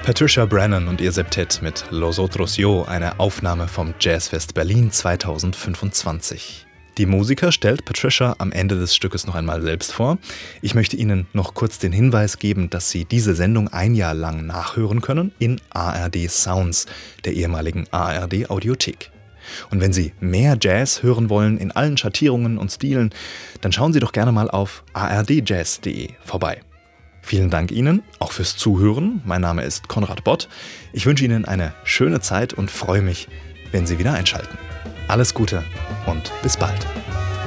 Patricia Brennan und ihr Septett mit Los Otros Yo, eine Aufnahme vom Jazzfest Berlin 2025. Die Musiker stellt Patricia am Ende des Stückes noch einmal selbst vor. Ich möchte Ihnen noch kurz den Hinweis geben, dass Sie diese Sendung ein Jahr lang nachhören können in ARD Sounds, der ehemaligen ARD Audiothek. Und wenn Sie mehr Jazz hören wollen in allen Schattierungen und Stilen, dann schauen Sie doch gerne mal auf ardjazz.de vorbei. Vielen Dank Ihnen, auch fürs Zuhören. Mein Name ist Konrad Bott. Ich wünsche Ihnen eine schöne Zeit und freue mich, wenn Sie wieder einschalten. Alles Gute und bis bald.